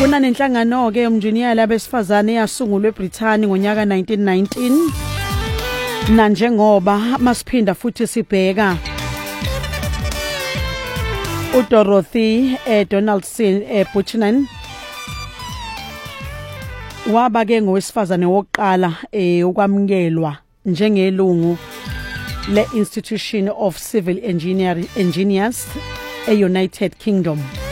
Kunanenhlangano ke yomjiniyela abesifazane yasungulwa eBrithani ngonyaka 1919 na njengoba masiphinda futhi sibheka uDorothy Donaldson Buchanan waba ke ngowesifazane wokuqala ukwamkelwa njengelungu le Institution of Civil Engineers e-United Kingdom.